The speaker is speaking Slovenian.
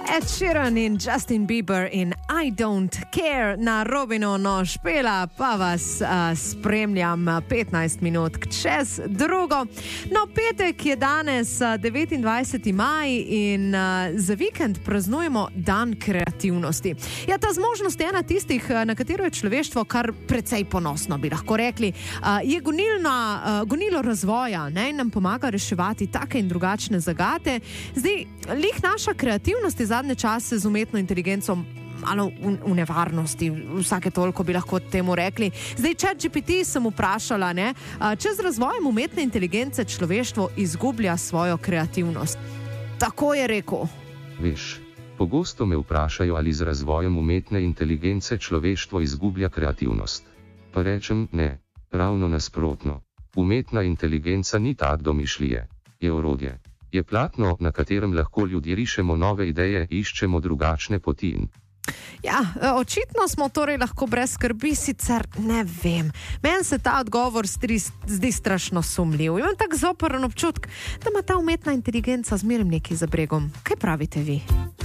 Ed Sheeran in Justin Bieber in I Don't Care na Robino Špela, pa vas spremljam 15 minut čez drugo. No, petek je danes 29. maj in za vikend praznujemo Dan kreativnosti. Ja, ta zmožnost je ena tistih, na katero je človeštvo kar precej ponosno, bi lahko rekli. Je gonilo razvoja, ne, in nam pomaga reševati take in drugačne zagate. Zdaj, lih naša kreativnost je zadnje čase z umetno inteligenco malo v nevarnosti, vsake toliko bi lahko temu rekli. Zdaj, ChatGPT sem vprašala, ne, če z razvojem umetne inteligence človeštvo izgublja svojo kreativnost. Tako je rekel. Veš, pogosto me vprašajo, ali z razvojem umetne inteligence človeštvo izgublja kreativnost. Pa rečem, ne, ravno nasprotno. Umetna inteligenca ni tak domišljije, je orodje. Je platno, na katerem lahko ljudje rišemo nove ideje, iščemo drugačne poti. Ja, očitno smo torej lahko brez skrbi, sicer ne vem. Meni se ta odgovor zdi strašno sumljiv. Imam tak zoprn občutek, da ima ta umetna inteligenca zmeraj nekaj za bregom. Kaj pravite vi?